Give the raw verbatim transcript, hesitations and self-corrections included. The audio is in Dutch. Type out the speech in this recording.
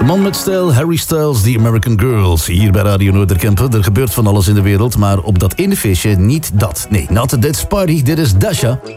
man met stijl, Harry Styles, The American Girls. Hier bij Radio Noorderkempen. Er gebeurt van alles in de wereld, maar op dat ene feestje niet dat. Nee, not a dance party, dit is Dasha.